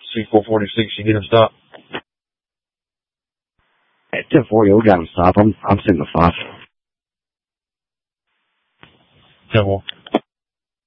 C446, you get him stopped? At 1040, we got him stopped. I'm sitting the 5. Yeah, well.